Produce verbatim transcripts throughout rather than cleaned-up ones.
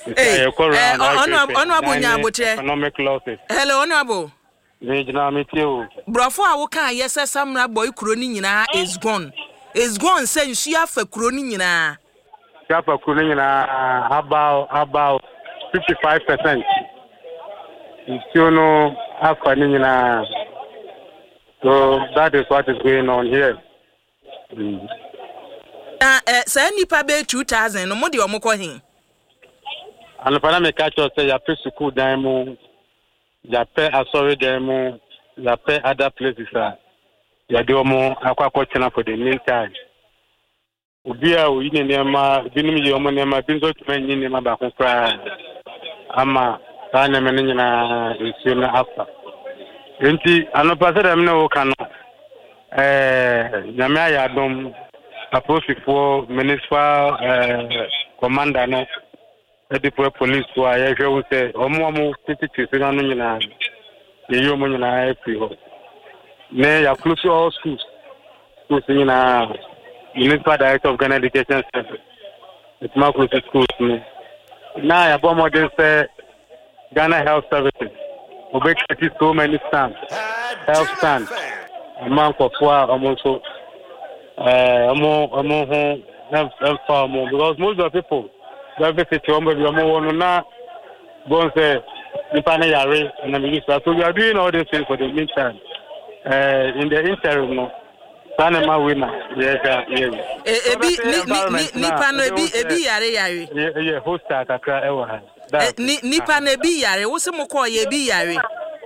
Hey, honorable Nyaboche. Economic losses. Hello, honorable. Regional meteor. Brofo awuka yes samra boy kroni nyina is gone. Is gone say you have for kroni nyina. You have for kroni nyina about about fifty-five percent. You still know after nyina. So that is what is going on here. Mm. Uh, uh, say nipa be two thousand no mo de omko hin. And for me catch us say ya pay school demo, ya pay asori demo, ya pay other places ah. Ya do mo akwa kwa chana for the meantime. Obi a o yin nema, binum ye omo nema, binzo tmen yin nema ba kon kra. Ama ta na me nyina ensio na after. Enti anopase dem na wo kanu. Eh, nyame ya dom aposifo municipal eh commander no the police who are here will say, Omo, fifty two, no, you know, you know, every home. Nay, I close all schools. Schools in a municipal director of Ghana Education Center. It's my close schools. Now, I bought more than say Ghana Health Services. We make so many stands, health stands. A month of four, almost so, uh, more, more, more, because most of the people. That visit to Omba, we are more not going to say, Nipana Yare, and the minister. So we are doing all these things for the meantime. Uh, in the interim, no. Sanema winner, yes, yes. Ebi, Nipana, Ebi, Ebi Yare Yare. Yeah, yeah, host at Accra, Ewa. Nipana Ebi Yare, what's the Moko Ebi Yare?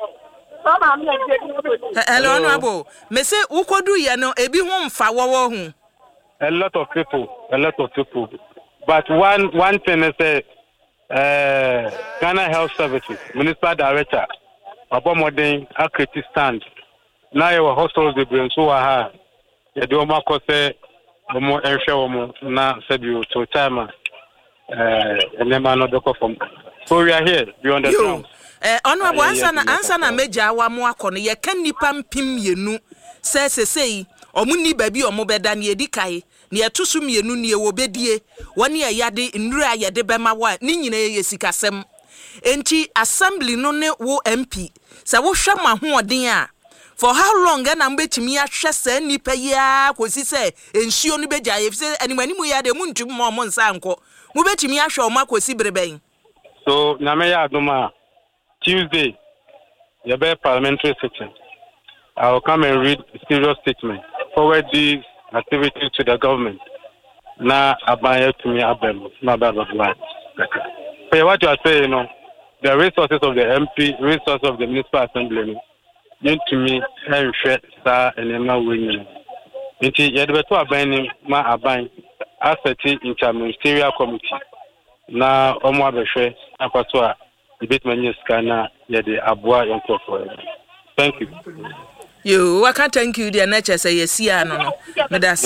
Hello, honorable. Me say, Ukodu Yano, Ebi home for Wawa. A lot of people, a lot of people. But one one thing is a uh, Ghana Health Services, Municipal Director, Abomodin, Akriti stand. Now you are hospitals the brain so aha. You do more cause more airshare na sebu to time uh and then man not from. So we are here, you understand. Eh honorable answer na answer na meja wa mo akono ye kan nipa mpim yenu se se sei omuni baby omobeda na edikai ne etosu mienu ne wobedie woni ayade nnura ayade bema wa ni nyina ye sikasem enti assembly no ne wo M P se wo hwa mahoodin a for how long na mbetimi ahwe sa nipa ya kosi se ensuo no beja ye se animani mu ya de muntum mo mo nsa anko mu betimi ahwe o makosi breben. So na me ya adoma Tuesday you be parliamentary session. I will come and read a serious statement. Forward these activities to the government. Now, abaya to me, abem, not bad of life. So, what you are saying, you know, the resources of the M P, resources of the municipal assembly, need to me, and share, star, and then now winning. Until you had better abandoning my abide, asset interministerial committee. Now, Omwa Beshe, Apaswa, the bit many scanner, yet the Abua and for. Thank you. You, I can't thank you, dear nature, say, yes, yeah, no, no, no, that's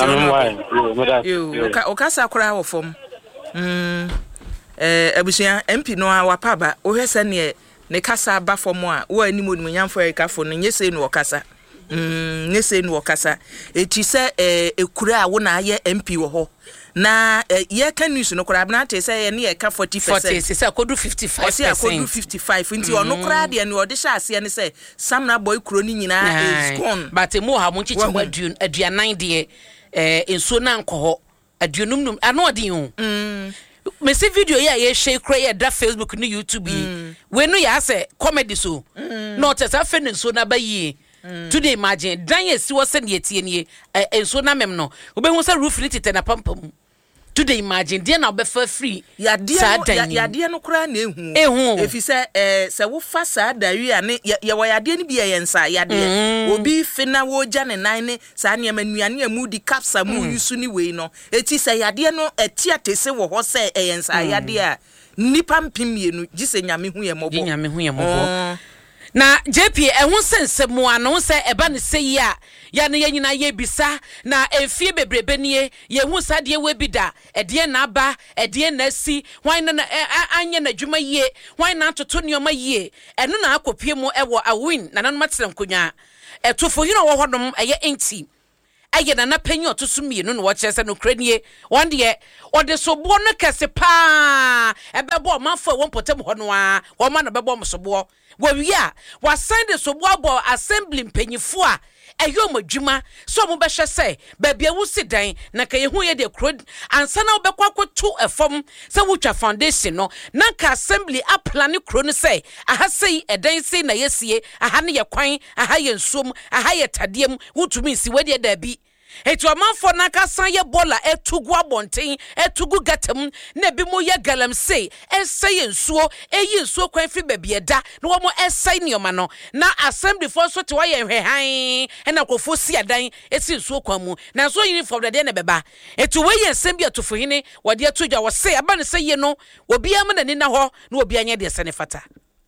you, Okasa crowd from hm, eh, Abusia, M P no, our papa, or has any Necasa Baffomoa, or any moon when young for a caffon, and yes, in Wakasa. Hm, yes, in Wakasa. It is a cura, one I hear M P or na ye can use no crab na say any e ka forty percent forty say I could do fifty-five percent I could do fifty-five nti ono crab de no de sha ase ne say samna boy kro ni nyina is gone but mo ha mo chichi wadun aduanan de eh enso na nkoho aduonum num ano odi hu mm me see video ya ye share kra ya da Facebook ni YouTube yi we no ya say comedy so no tesa fe ne so na ba yi today imagine dan ye si wo se ne tie ne enso na mem no obehu say roof ni tete na pampam today imagine dia na obefa free ya dia ya dia no kra na ehu ehu efi se eh se wo fa sa da wi ane ya wo ya dia ni bia ye nsa ya dia obi fina wo ja ne nan ne sa ne manuane amu di capsa mu yusu ni we no eti se ya dia no eti atese wo ho se ye nsa ya dia nipa mpimienu gise nyame hu ye mobo nyame hu ye mobo na J P ehun sense mu ano se eba ne se ya ya ne yanyina ye bisa na efie bebrebe nie ye hu sade we bida ede na aba ede na si hwan na anye na dwuma ye hwan na atoto neoma ye eno na akopie mu ewo awin na nanu matere nkonya etofo hino wo hodom eye enti aye na na panyo to so mienu no wo kyerese no kranie won de o de so bo no kese pa e bebo manfo won potem ho no a wo ma no bebo msobo wo wi a wa send the so bo abo assembly mpanyifo a eyo madwuma so mo be hwe se ba bia wo si dan na ka ye hu ye de kro ansa na wo be kwakoto efom se wo twa foundation no na ka assembly a plan kro no se aha sei edan sei na yesie aha ne ye kwan aha ye nsom aha ye tadiem wotumi si we de da bi etu amanfo na ka san ye bola etugu abonten etugu gatam na bi mo ye galam sei esay nsuo eyi nsuo kwan fi babie da na wo mo esay nioma no na assembly for so te wa ye hwehan na kofo si adan esi nsuo kwan mu na so uniform de na beba etu we ye assembly atofo hine wo de atudwa wo sei aba ne sei no obi am na ni na ho na obi anya de sene fata.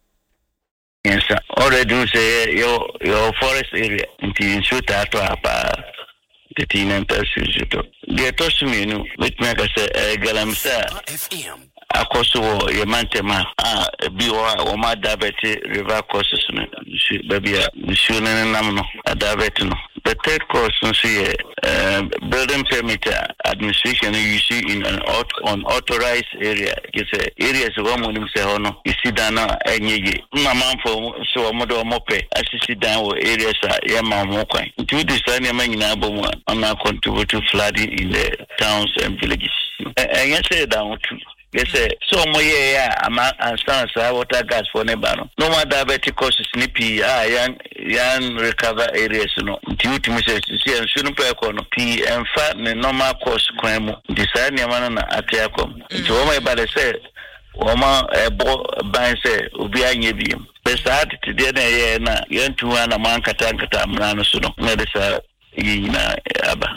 Yes, sir. Already say your your forest area in Suta to apa the teen and pursuit. The Tosumino, which make us a galamsa F M. Akoso yemantema a biwa o ma dabeti river courses no baby nsu ne nam no adabeti no. The third course no see uh, building permit administration you see in an unauthorized area. You say areas where money say hono you see down enye na manfo so omodo omope asisi down areas ya ma mo kwan. To design ya manyina bomu na contribute to flooding in the towns and villages. And you say down too. Yes, so mo ye ya ama answer sa water gas for nebano. No more diabetic causes nipi ah yan yan recover areas no. Nti me say see and shouldn't pay kono P and fat ne normal course kwan mu. Design ya mana na atiakom. Nti o ma ba say o ma ebo ban say obi anye bi. Besa ati de na ye na yan tuwa na man kata kata amna no so no. Na de sa yi na aba.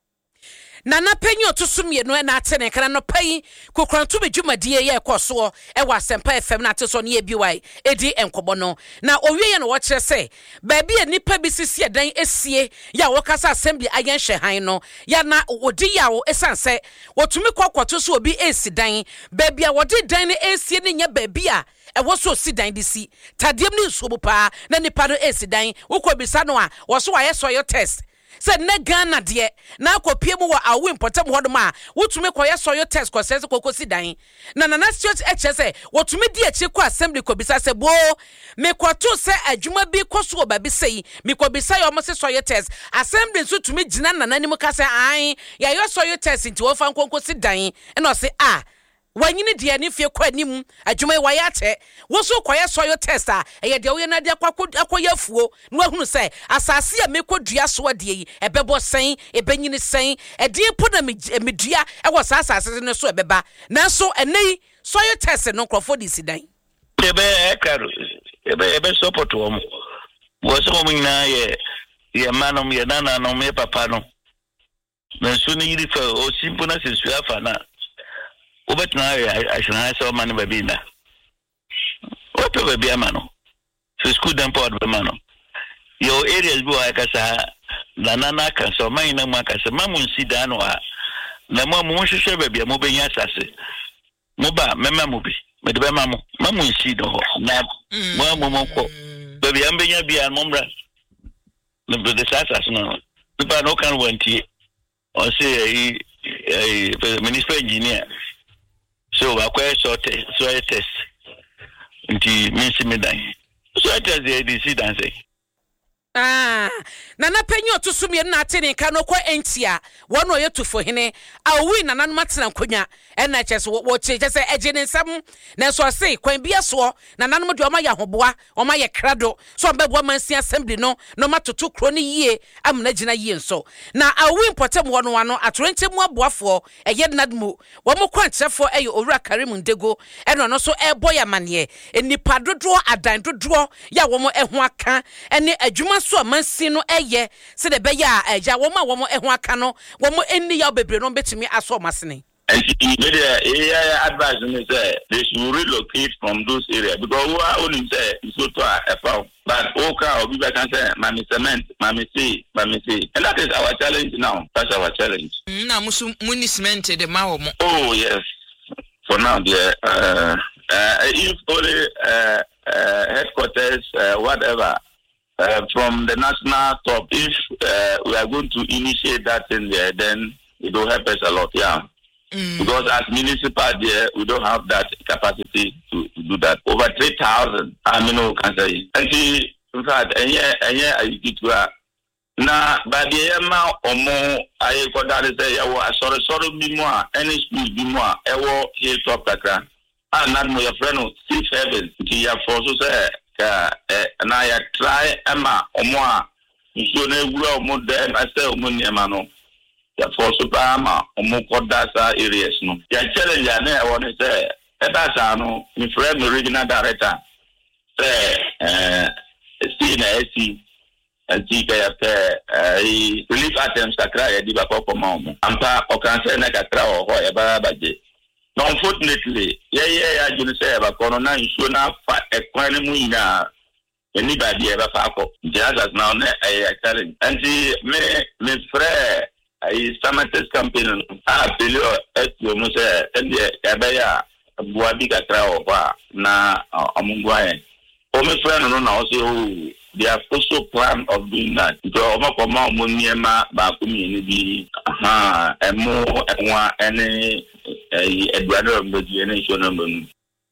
Nana penyo to sumye no na atene kana no pai kokranto bedwumadie ye ekoso e wa sempa F M na ate so ne bi wai edi enkobo no na owie ye no wo kire se ba bi anipa bi sisi edan esie ya wo kasa assembly ayen hwe han no ya na odi ya wo esanse wotumi kokwoto so obi esidan ba bi a wodi dan ne esie ne nya ba bi a e wo so sidan di si tadiem ne nsuobu pa na nipa no esidan wo ko bisa no a wo so wa ye soil test said ne Ghana de na akopie mu wa awu importem hodoma wotumi koye soyo test ko sese kokosi dan na na state hse wotumi di achi ko assembly ko bisa se bo me kwato se adwuma bi koso oba bi sei me ko bisa yo mo se soyo test assembly so tumi gina na nanim ka se an ya yo soyo test nti wo fa nkonkosi dan e no se ah wanyini dia ni fie kwa nim adwuma wa ya che wo so koye soyo test a eye de wo na de akoya fuo no ahunu se asase a mekodua so ade yi ebebo sen ebenyini sen ede po na medua e wo asase no so ebeba nanso enei soyo test no krofo di sidan ebe e karo ebe ebe support wo mo wo so mo nyina ye ye manom ye nana no me papa no nanso ni yiri fa o simple na se sua fa na Ubet na I should have so many baby na. What over be a mano? So school them part the mano. Your areas go like a lanana can so mine no maka se mamun si dano a na mamu shwe baby a mobe nya sase. Moba mema mobi. Me de mamu mamun si do na mo mo ko. Baby ambenya bia momra. No be the sasa no. People no can want it. Or say a minister engineer. So I quite sort so I test until Miss Midday. So I test the A D C dance. Ah, nana penyo to sumye na atene ka no kwa entia wono yetu fo hene awi nana no matena nkonya ena chese wo che chese eje ne nsam na so se kwan bia so nana no de o ma ya hoboa o ma ye krado so mbebo mansi assembly no no matoto kro ne yie amna gina yie nso na awi importem wono ano atorenche mu aboafo eye nadmu wo mo kwanchefo eye owura Karim Ndego eno no so ebo ya mane enipa dodo adan dodo ya wo mo eho aka ene adwuma so amansi no eye se de be ya agya wo ma wo mo eho aka no wo mo enni ya bebre no betimi aso masene. And media yeah advice me say they should relocate from those areas because who are only say so to a farm but okay obi be can say mami cement mami say mami say and that is our challenge now. That's our challenge. Na musu muni cement de ma wo mo. Oh yes, for now there uh, uh if only uh, uh headquarters uh, whatever uh, from the national top. If uh, we are going to initiate that in there, then it will help us a lot. Yeah. Mm. Because as municipal there, we don't have that capacity to, to do that. Over three thousand amino cancer. And see, in fact, and yeah, and yeah, it was. Na baby ema omo aye ko that say ya wa sorry sorry bi mo a any school bi mo a e wo hilltop kakra ah na mo your friend six heaven ti ya for so say ka na ya try ema omo a nso na egura omo dem ase omo ni ema no ya for so pa ma omo ko dasa areas no ya challenge na e wo ni say e da sa no mi friend regional director say eh see na see anti kaya pe ai relief items kakra ya di ba ko ma omo ampa o kan se na kakra o ho e ba baje no unfortunately yeah yeah ya junu se ba ko no na nsuo na fa e kwan mu ina anybody e ba fa ko just as now na ai challenge anti me me frère ai samates campaign a pelio etio mo se endi e ba ya bua bi kakra o ba na amungwa e o me frère no na o se they have also plan of doing that. So, Oma Koma Muniema Bakumi Nibi, aha, and more and one any Eduardo of the generation.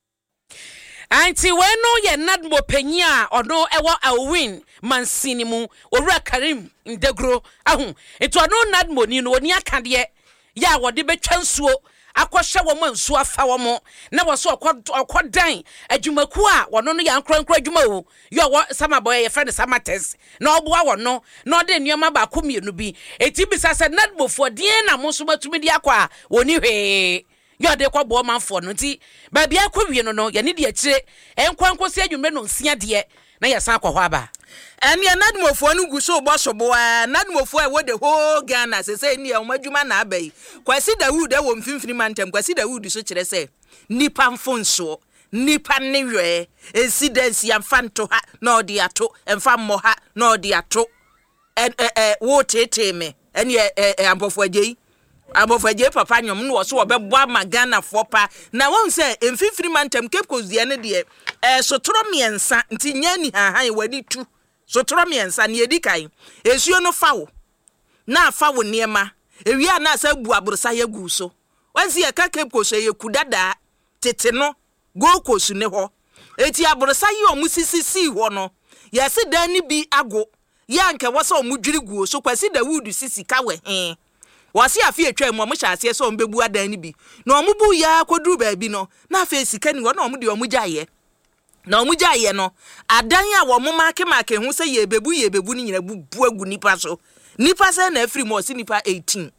Auntie, when no, you're not more penya or no, ewa a win, Mansinimu, or Rakarim in the grow. Ahum, it was no not money, no, near Candia. Ya, what the bechansuo. Akwasha woman so afa womo na wo so okwa dan adwumaku a wono no ya nkronkro adwuma o yo wo sama boy ye friend samates na oboa wono na ode nneoma ba komienu bi eti bisa se nadbofo den na mo so matumi di akwa woni hwe yo de kwa bo manfo no ti ba bia kwawie no no ye ne de akire enkwankosi adwumre no nsia de na ye san akwa ho aba and ya nadmofo no gu so bo so bo a nadmofo e wo de ho Ghana se se ni e omadwuma na abai Kwasi Dawood e wo mfimfini mantem Kwasi Dawood so kire se nipa mfonso nipa ne we incidents ya mfanto ha na odi ato emfa mo ha na odi ato eh eh wo tete me ene eh ambofo agei ambofo agei papa nyom no so obebo ama Ghana fo pa na won se mfimfini mantem Cape Coast de ne de eh sotoro miensa nti nyani ha han wadi tu sotoro miensa ne edikai esuo no fawo na fawo niema ewia na asa bu abursa ya gu so wansi ya ka Cape Coast ye kudada tete no go kosu ne ho eti abursa ye omusisisi ho no ya se dan ni bi ago ya nke wasa omudwiri gu so Kwasi Dawood sisi ka we he wasi afi atwa mu omhya ase so ombebu adan ni bi na omubu ya koduru ba bi no na afi sika ni wo na omde omugyaye na omugyaye no adan ya wo momake make hu se ye bebu ye bebu ni nyina bubu agu nipa so nipa se na afri mo si nipa eighteen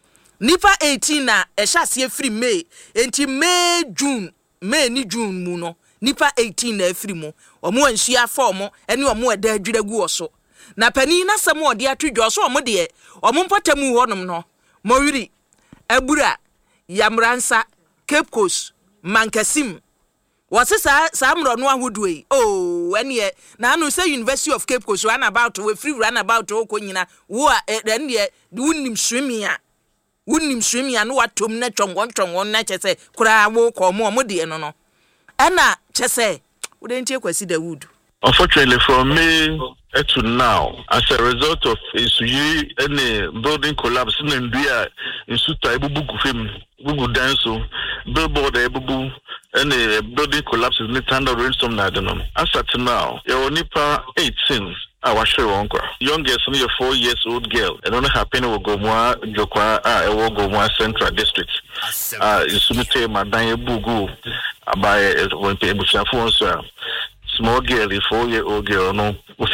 nipa eighteen na ehya se afri May enti May June May ni June mu no nipa eighteen na afri mo omo anhia form ene omo eda adwira gu oso na pani na sem ode atwodwo so omo de omo mpatamu honom no mowiri abura yamransa Cape Coast Mankasim what's sa samro no ahodue oh ene na anu say University of Cape Coast run about we free run about o konyina wo ene wunnim swimming a wunnim swimming a no watom na twongon twongon na chese kura wo ko mo mo de no no ana chese wo de ntie Kwasi Dawood. Unfortunately, from May to now, as a result of issue any building collapse in India, in Suta Ebubu Kufim, Bubu Danso, billboard Ebubu, any building collapse in the Tanda Rainstorm Nadanum. As at now, your Nipa eighteen. I was sure uncle. Youngest, only a four years old girl, and only happen will go more Jokwa, I will go more Central District. Uh, in Sumite, Madame Bugu, by when people shall small girl, a four-year-old girl, no,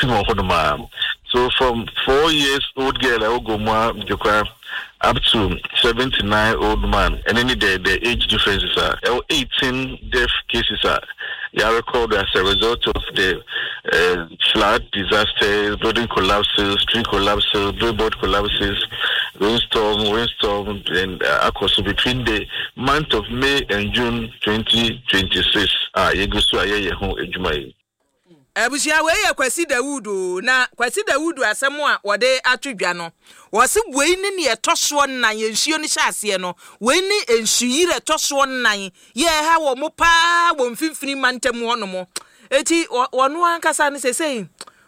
so from four years old girl, I will go more up to seventy-nine old man, and any day the age differences are eighteen death cases are yeah, recorded as a result of the uh, flood disaster, building collapses, tree collapses, billboard collapses, rainstorm, windstorm, and uh, course between the month of May and June twenty twenty-six. Ah, you go to a year home ejumai. Abusia we ye Kwasi Dawood na Kwasi Dawood asem a wode atwedwa no wo se boi ni ne etoso nan ye nsuo ni hyase no we ni ensuyire etoso nan ye ha wo mo pa wo mfimfini mantem ho no mo eti wono ankasa ne sesei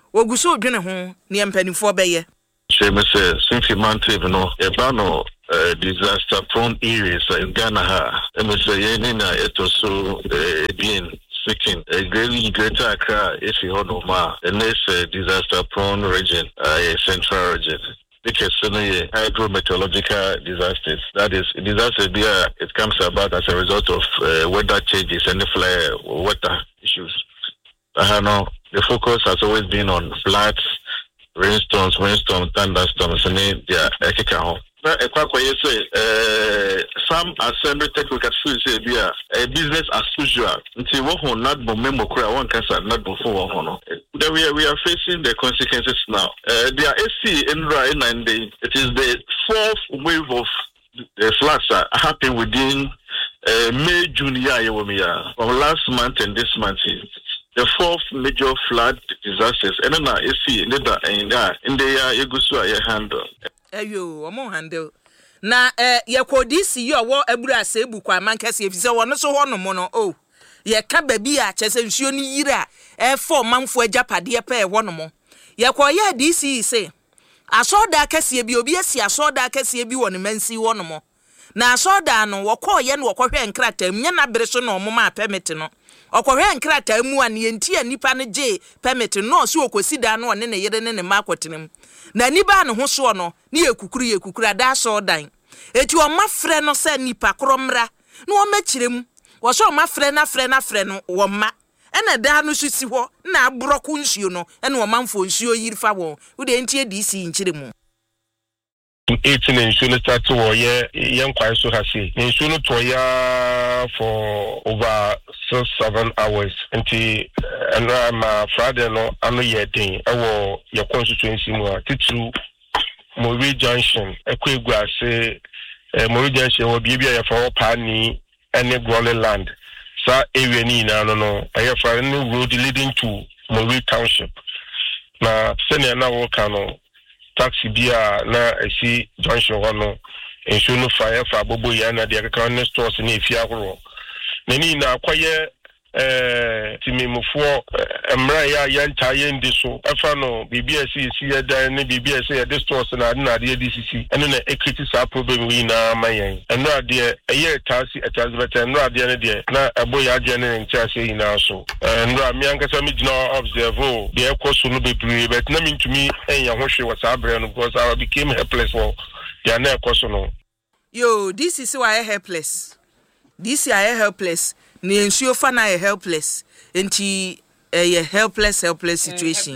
woguso dwene ho ne mpanifo beye Shame say since mountain no e ba no disaster prone areas in Ghana ha e me say yen na it also being seeking a greatly greater Accra if you know ma and this disaster prone region uh, central region because suddenly hydrometeorological disasters that is disaster there it comes about as a result of uh, weather changes and the flare water issues. I know the focus has always been on floods, rainstorms, windstorms, thunderstorms, and then yeah, ekeka. Now, you say uh, some assembly technical skills say be a business as usual. Until what not but memo cry one cancer not before one. Then we are we are facing the consequences now. Uh, there are S C in right and it is the fourth wave of the floods that happened within uh, May, June year from last month and this month. The fourth major flood disasters and then I see in the in the year you go so I handle. Ayo, omo handle. Na eh ye kodisi yo wo abura asebu kwa mankase efise wo no so ho no mo no oh. Ye ka babi a chese nsuo ni yira e for manfo agapade pe e wo no mo. Ye ko ye D C say asoda akase bi obi asi asoda akase bi wo ne mansi wo no mo. Na asoda no wo ko ye no wo ko hwe nkrata nya na bere so no mo ma permit no. Okohwe nkrata mu an ye ntia nipa ne je permit no so okosi da no ne ne yere ne ne makotenem. Na niba no ho so no ne yekukuru yekukura da so dan eti o mafre no se nipa kromra no o makirem wo so mafre na frɛ na frɛ no wo ma ena da no so si ho na abroko nsuo no ena o manfo nsuo yirifa wo wo de ntie D C nkiremu eighteen insurance start to ye yen kwai so ha say insurance to ya for over six seven hours until and my Friday no anu ye den e wo ye constituency mu a titru Mori Junction ekwegu ase Mori Junction wo bibia ye for pani ene Growley land sa area ni na no no e for any road leading to Mori Township na senior na wo kano taxi bia na esi junction hono enso no fire fa bobo ya na de ka ne stores na efia horo na ni na kwaye eh timimufo emra ya ya nta ye ndi so afa no bibia esi esi ya dan ne bibia esi ya de stores na na de D C C eno na equity sa problem wi na mayen eno ade eye taxi etazbeta eno ade ne de na ebo ya ade ne ntia se ina so eno ami ankasa mi gina observe de ekoso no bebre but na mintumi enya hwehwe wasabre no because I became helpless for ya na ekoso no yo this is why I helpless this I helpless ni nsuo fa na helpless enti a helpless helpless situation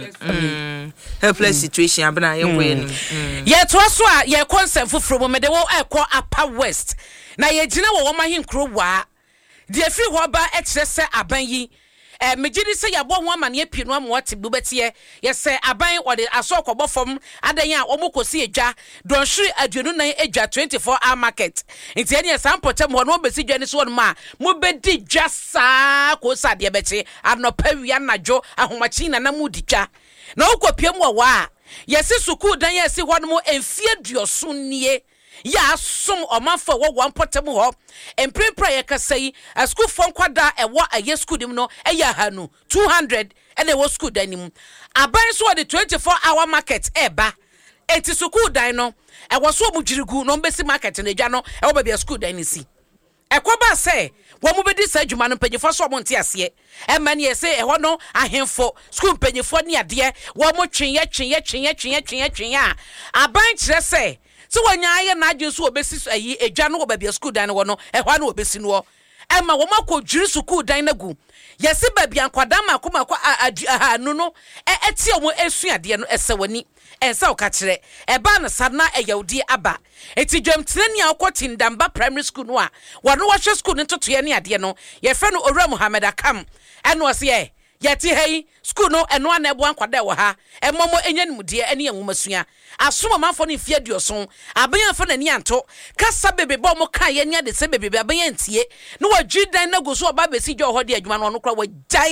mm helpless situation abana ye kwe ni ye to so a ye concept fufuro mo me de wo ekọ Upper West na ye gina wo wo mahinkro wa de afiri ho ba e kire se aban yi eh megidi se yabo ho amane apinu am wate bubete ye se aban ode aso kọbọ fom adan a omokosi edwa donhwe aduonu nan edwa twenty-four hour market nti ene sample tem ho no besi dwa ni so no ma mo bedi dwa saa ko sade beche anopa wi anajo ahomachi na na mu didwa na okopiem wo wa ye se suku dan ye se ho no mo enfie duoso nie ya som omanfo wo one potem ho emprepra ye kasai a school fon kwada e wo aye school dim no e ya hanu two hundred and e wo school dan nim aban so the twenty-four hour market e ba eti school dan no e wo so omujirigu no mbesi market na dwa no e wo ba bia school dan ni si e ko ba se wo mu bedi sa adwuma no panyefo so mo nte ase e ma ne se e ho no ahemfo school panyefo ne ade wo mo twenye twenye twenye twenye twenye twenye a aban kire se so wanya aye na adwe so obesi ayi edwa no ba bia school dan no no e hwa no obesi no e ma wo makọ school dan na gu yesi ba bia nkwada ma akoma kwa anu no e eti omo esuade no esewani ensa o ka kire e ba na sana e yawdi aba eti dwamtene ni akoti ndamba primary school no a wono wo hwe school ntoto ye ne ade no ye fe no Owura Muhammad Akam eno ose ye yeti hei school no eno ana ebo ankwada wo ha e momo enya nimudie ene yanwumasua asoma manfo no fie duoson aban fa na ni anto kasa bebe bo mo kan ye nya de se bebe aban antie no wadwi dan na go so oba besi dwo ho de adwuma no no kra wagyan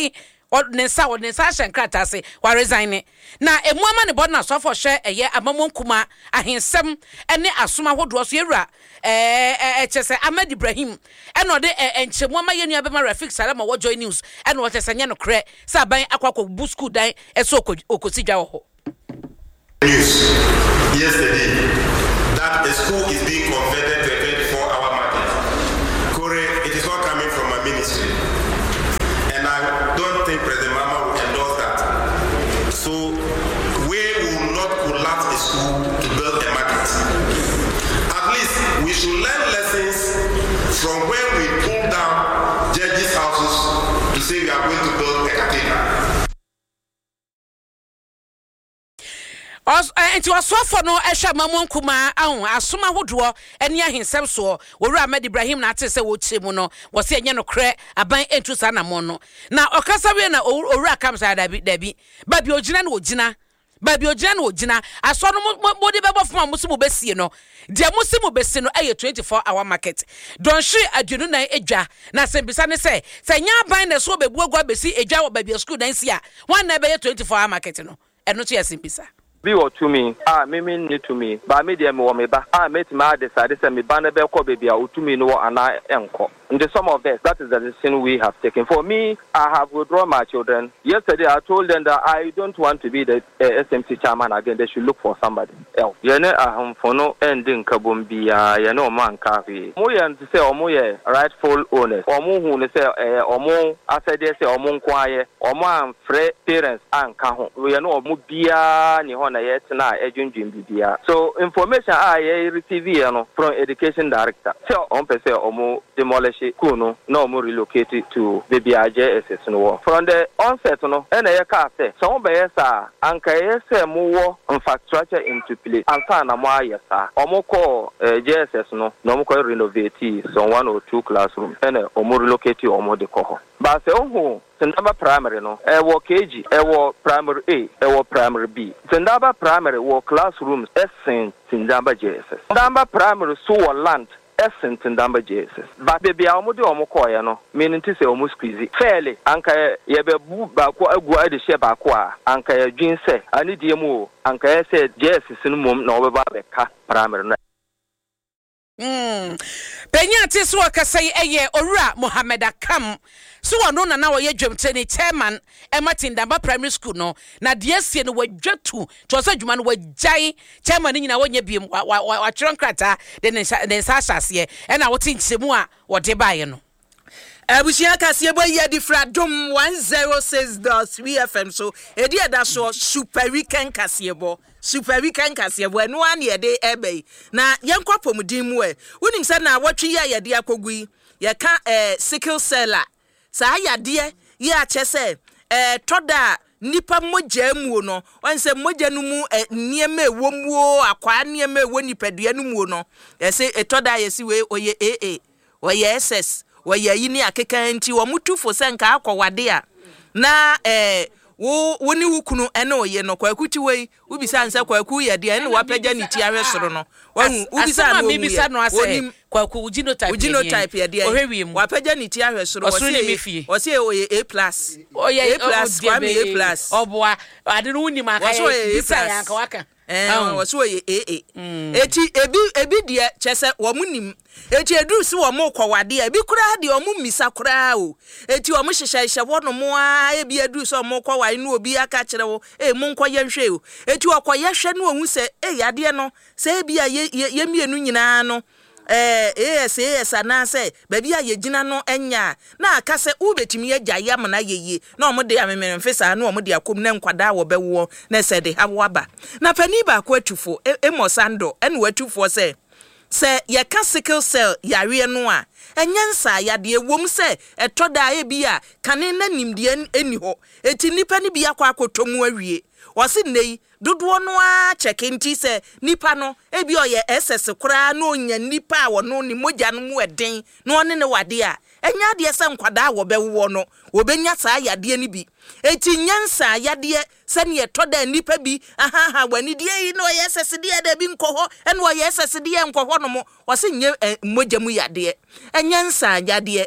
o ne sa o ne sa hye nkrata se wa resign na emuama ne bod na so for hye eye amamon kuma ahensem ene asoma hodo so yewura eh eh chese Ahmed Ibrahim ene ode enchemu ama yenu abema Rafik Salama wo Joy News ene wo chese nya no kre sa ban akwakọ bu school dan eso okosidwa ho. News yesterday that a school is being converted to a twenty-four hour market. Kore, it is not coming from my ministry, and I don't think President Mama will endorse that. So we will not collapse the school to build a market. At least we should learn lessons from when we pull down judges' houses to say we are going to build a cathedral. Enti wasofo no ehwa mamon kuma ahun asoma hodo eni ahensem so wura Ahmed Ibrahim na atese wo chemu no wo se enye no kre aban entu sa na mo no na okasa we na owura kamsa dabi dabi ba bi ogina na ogina ba bi ogina na ogina aso no mo de bebo foma musu mo besie no de musu mo besie no eye twenty-four hour market don shi adunu na edwa na sembisa ne se se nya aban na so bebu agwa besi edwa wo ba bi school dan sia wan na be twenty-four hour market no eno to yesimbisa Be or to me, ah, me mean need to me, but medium or me ba, ah, met my decided to me banner bell baby out to me no and I encore. And the sum of this, that is the decision we have taken. For me, I have withdrawn my children. Yesterday, I told them that I don't want to be the uh, S M C chairman again. They should look for somebody else. You know, I for no ending kabumbia, you know, man, coffee. Moyan to say, or moye, rightful owners, or mo who say, or mo, I said, they say, or mo quiet, or mo free parents and kahon. We know mubia, ni hona yet na ejun jimbia. So, information I receive you know, from education director. So, on per se, or mo demolish. Kuno no more relocated to the B I J S S no from the onset no and a car say so be sa anka yes mo infrastructure into place anka na mo ayesa omo call J S S no no mo ko renovate so one or two classrooms and omo relocate omo de ko ba se ohu Sendaba primary no e wo K G e wo primary A e wo primary B Sendaba primary wo classrooms essen Sendaba J S S Sendaba primary so wo land essence in Damba J S S. But baby, I'm going to go no. Meaning to say almost squeezy. Fairly, Anka yebe bu ba ko agua de sheba kwa. Anka ye dream say. Ani diemo. Anka ye said J S S in mum no be ba be ka primary. Hmm. Penya tisu akasai eye Owura Mohammed Akam. So no na na ye dwemtene chairman e Martin Damba Primary School no na de asie no wadwatu to so adwuma no wajai chairman nyina wonya biem wa twron krata de ne ne sa asase e na wote nchemu a wode bae no Abushia Kasie boy ye difra dom one oh six point three F M so e dia da so super weekend Kasie bo super weekend Kasie bo no an ye de ebe na yenkwa pomudin mu e wonim se na wotwe ye ye de akogui ye ka eh sickle cell sa ya de ye a chese eh toda nipa moja mu no onse moja no mu niema ewo mu akwa niema ewo nipadua no mu no ye se etoda ye si we oye A A oye S S waya yini akeka nti wo mutufo senka akwawade a na eh wo woni wukunu ene oye no kwakuti wei ubisa nsa kwaku ye de ene wapagya ni ti ahwesoro no wahu ubisa no ubisa no ase kwaku genotype genotype ye de wapagya ni ti ahwesoro wose wose oye A plus oye A plus kwa me A plus oboa ade no wuni maka bisa yanka waka eh wose oye A A eti ebi ebi de chese wo munim eti edu si wo mo kwawade ebi kura de wo misa kura o eti wo mo hyehyehye wo no mo a ebi edu so mo kwawai no obi aka kire wo eh mo nkoye nhwe o eti okoye hwe no ohu se eh yade no se ebi a ye mienu nyina no eh yes yes ana se baby a ye gina no enya na aka se u betimi agya yam na yeye na omo de amemere mfesa na omo de akom na nkwada wo bewo na se de awaba na pani ba ko atufo emosando ene watufo se se ye ka sickle cell yare no a enyansa yade ewom se etoda e bi a kane na nimde eni ho eti nipa ni bi akwa akotomu awie wose nei dodo no a check nti se nipa no ebi oye S S kura na onya nipa a wono ni mogya no mu eden na one ne wade a enya de se nkwada wo bewo no wo benya saa yade ni bi eti nyansa yade se ne etoda nipa bi aha ha wani de yi no oye S S de da bi nkoho ene oye S S de nkoho no mo wose nye mogya mu yade enyansa yade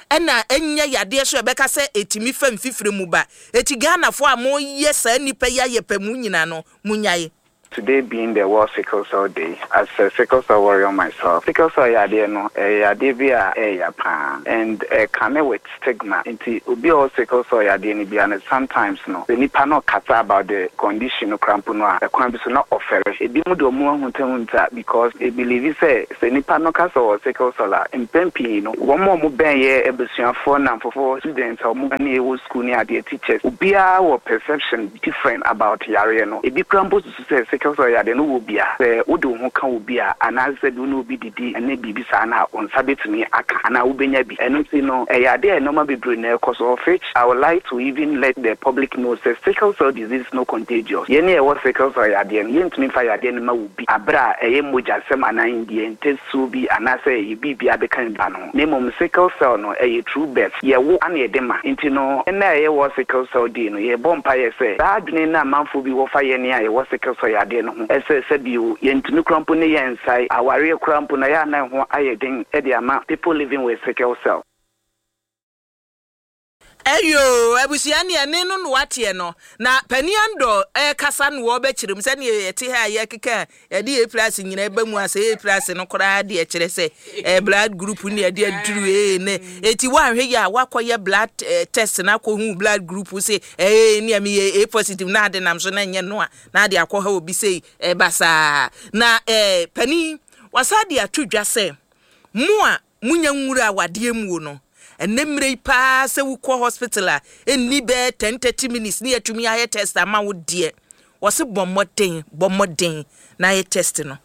ɛna enya yade so ebeka se etimi fam fifire mu ba eti Ghana fo a mo yesa nipa ya yepamu nyina no munyaye. Today being the World Sickle Cell Day, as a sickle cell warrior myself, sickle cell yade no, yade via a pan, and a come with stigma. Into ubi all sickle cell yade ni bi, and sometimes no, the nipa no kata about the condition of crampunwa, the crime is not offer. It be mudo mo hunte hunta because it believe say the nipa no kasa or sickle cell in pempi no, one more mo ben ye ebusuan for na for students or mo ani ewo school ni ade teachers. Ubi our perception different about yare no. It be crampu to say sickle cell yade no will be a say udo ho kan will be a and I said no be didi and bibi sana on sabit me aka and I will be nyabi and you know a yade normal be brain cause of which I would like to even let the public know say sickle cell disease is no contagious. Ye ne what sickle cell yade and yen to me fire yade no will be abra e moja sem ana indi ente so bi and I say bibi abekan ba no name of sickle cell no a true birth ye wo an ye dema inti no and na ye what sickle cell di no ye bompa ye say that dwene na manfo bi wo fa ye ne ye what sickle cell yade no ese said you yentimi krampo ne yensai aware krampo na ya na ho ayedin e de ama people living with sickle cell. Eyo abusiani ene no no watie no na paniando e kasa no wo be kirim se ne yete ha ye keka e de plus nyina e ba mu ase e plus no kora de e kire se e blood group ne e de aduru e ne eti wa hwe ya wakoye blood test na ko hu blood group se e ne am ye positive na de nam so na nye no a na de akọ ha obi se e basa na e pani wasade atudwa se mu a munya nwura wade mu no enemre pa se wuko hospital a enni be ten thirty minutes ni atumi aye test ama wo de wo se bommoden bommoden na aye test no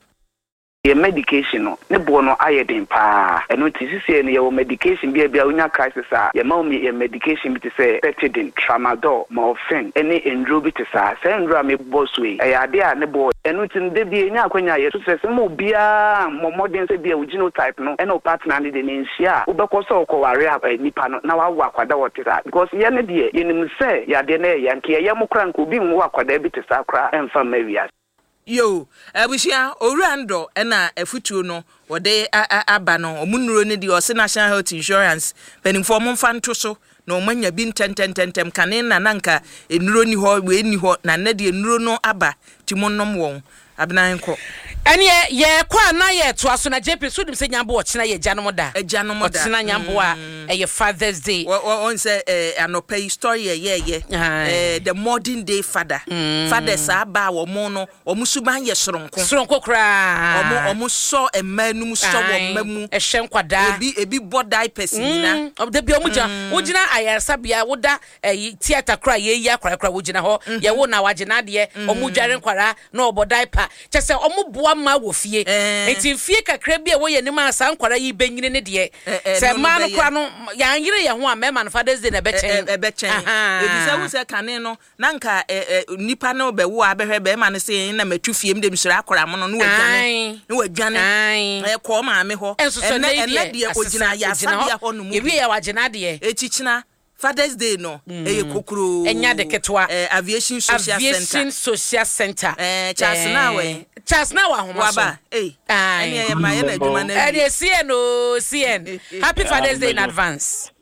ye medication no ne bo no ayedin pa eno tisisi ne ye medication bia bia unya crisis a ye ma me medication bi te say Petidin, Tramadol, Morphine ene endro bi te sa say endro me boss we e ade a ne bo eno tin de bia nya akwanya ye so se mo bia mo modern se bia genotype no eno partner ne de nsia wo be ko so ko ware a nipa no na wa wa kwada wo te sa because ye ne de ye nim se ya de ne ye nke ye mo kra nko bi mo wa kwada bi te sa kra emfa mawia. Yo, abusia orando na afutuo no wode aba no omunuro ne di ose National Health Insurance penifo mo mfa nto so na omanya bi ntentententem kane na nanka enuro ni ho we ni ho na na de enuro no aba timonnom won abnan ko ene ye kwa na ye to aso na J P so dim se nyambo o chena ye janom da e janom da chena nyambo a e ye Father's Day on say eh anopa story ye ye eh the modern day father father sa ba wo mo no o musuban ye soronko soronko kra o mo o mo so emanum so wo mamu e hye nkwada ebi ebi body person na o de bi o muja wo gina ayarsa bia wo da theater kra ye yi akra kra wo gina ho ye wo na wagina de o mu dware nkwara na o body pa chese o mu boa ma wo fie enti fie kakra bia wo ye ne ma san nkwara yi benyine ne de se ma no kra no ya nyire ye ho a mema no Father's Day na be chen e be chen ebi se wo se kane no na nka nipa no be wo abehwe be ma no se na matu fie mde msura akora mo no no wadwane no wadwane e ko ma me ho ene de ogina ya sabia ho no mu ebi ya wagina de echichina Father's Day no eye kokuro enya de ketwa aviation social center aviation social center eh Charles na we Charles na wa homa so waba eh ene ye ma ye na adwuma na ene C N o C N happy Father's Day in advance.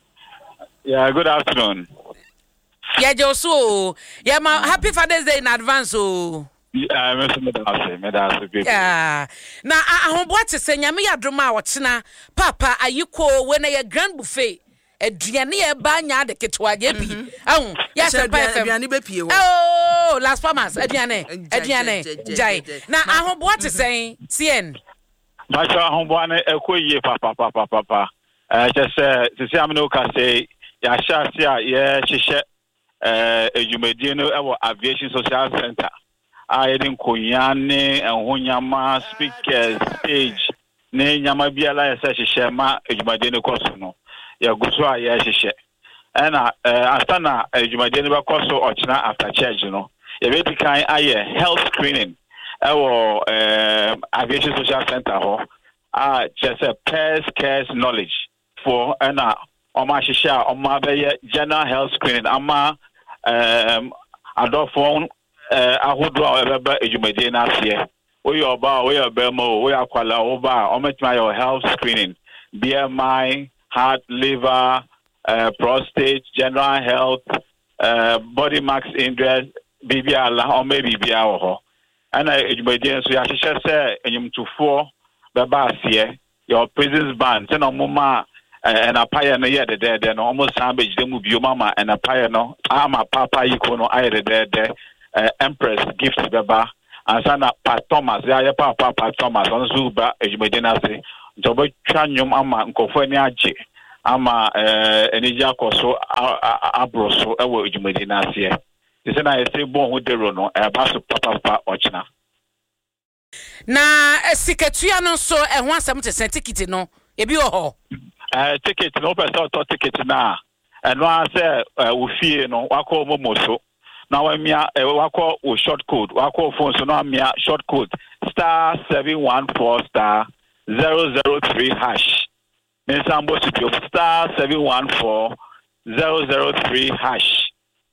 Yeah, good afternoon. Yeah, Josu. Yeah, ma happy Father's Day in advance oh. Yeah, me so me da me da people. Yeah. Na ahombo ate se nyame yadroma a wochena papa ayiko we na ye grand buffet. Aduane e ba nya de ketwa je bi ahun ya se pa fm aduane be pie ho oh Las Palmas aduane aduane jai na ahombo ate sen C N ma sha ahombo an ekoyie papa papa papa eh je se se am no ka se ya sha se a ye hihye eh ejumedie no e wo aviation social center a ye din konya ne ehonyama speakers stage ne nyama biala ye se hihye ma ejumedie no koso no ya guso a ya hihye ena astana ejumade ne bakoso ochina after church no ya be dikan aye health screening ewo aviation social center ho ah just a pairs cares knowledge for ena oma hihye a oma be general health screening ama um adofon ahodo a beba ejumade na ase oyi oba oyi obema oyi akwala oba ometima your health screening B M I heart, liver, uh, prostate, general health, uh, body mass index, B B R or maybe B B R. And I educate so I should say, and you to four, the bus here, your prisons ban, send on mama and a pioneer the dead, and almost savage them with your mama and a pioneer, I'm a papa, you can I the dead, Empress gift the bar. And sana Pat Thomas, ya papa Pat Thomas, on Zuba, Ejimedinasi, Jobo Chanyum Ama, Nkofeniaji, Ama, Enija Koso, Abroso, Ewo Ejimedinasi. This is I say born with the Rono, a basu papa Ochna. Na Siketuya no so, and once I'm to send ticket, no, if you are a ticket, no person ticket now. And one say, we fear no, Wako Momoso. Now I'm here, Wako with short code, Wako phone, so now I'm here, short code, star seven one four star zero zero three hash. Then somebody to star seven one four zero zero three hash.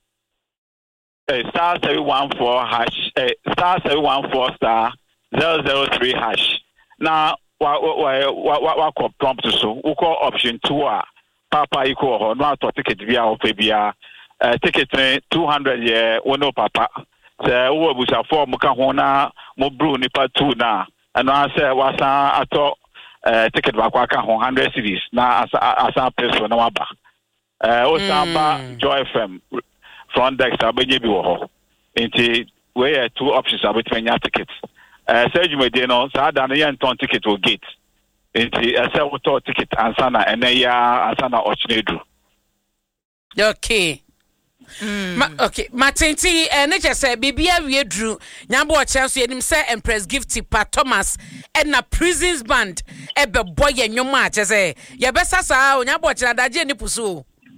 Uh, star seven one four hash, uh, star seven one four star zero zero three hash. Now, what what what what call prompt so? We call option two. Papa equal or not ticket via or via. Uh, ticket two hundred yeah, we no papa. So we was a four muka hona mo blue nipa two na. And I say was a to uh ticket back waka one hundred cities na as as a person na waba. Uh, Osamba Joy F M front desk abenye bi wo ho. Nti we are two options between your tickets. Uh, say you may no sa da na yen ton ticket will gate. Nti I say we to ticket ansana ene ya ansana ochnedu. Okay. Mm. Ma, okay, Matenti, and uh, just say, Baby, we drew Nyambo chance, you say, Empress Gifty, Pat Thomas, and a prisons band, Ebe boy, and your match, I say, your best as I own your watch, and I didn't pursue.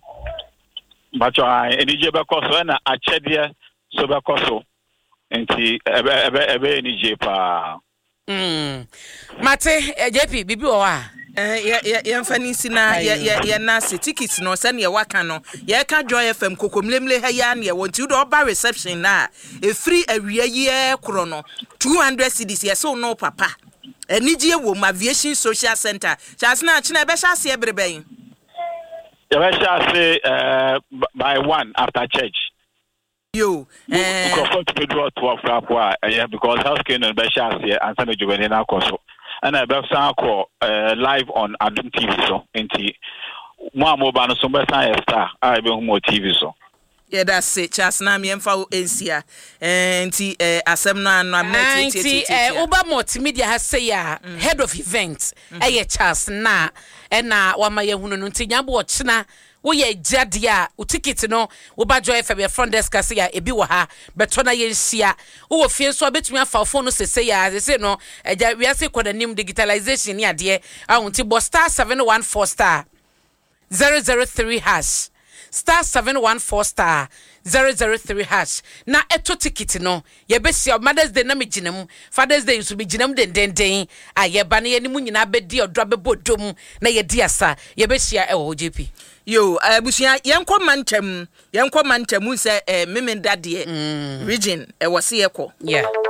But I, and you have a cost, and I check here, so the cost, and see, Ebe, any jepa. Hm, Mate, J P, Bibi, or Eh ya ya mfani sina ya ya ya nase tickets no se ne waka no ya ka Joy F M kokomlemle ha ya ne wonti do ba reception na e free awia ye kro no two hundred cedis ya so no papa enije wo aviation social center chance na china be sha se ebreben ya be sha se uh by one after church yo eh ko to draw twelve rapwa yeah because house king no be sha se ansa no jubene na koso. And I have uh, live on Adum T V so enti mo amoba no so be san star I be mo T V so yeah that's it chas na me emfa ensia enti eh asem no anu am na enti eh oba multimedia has say ya head of events eh chas na e na wa ma yehunu no enti nyambo ochina wo ye jade a o ticket no wo ba Joy F M front desk say ya ebi wo ha beto na ye nsia wo fie so betumi afa phone no se say ya se no eja we ase kodanim digitalization ni ade a wonti bo star seven one four star zero zero three hash star seven one four star zero zero three hash na eto ticket no ye be sia Mother's Day na me ginam Father's Day so be ginam den den den a ye ba na ye ni mu nyina be di odro be bodom na ye di asa ye be sia e wo J P yo abusia yenko mantam yenko mantam se eh memenda de region e wose yeko yeah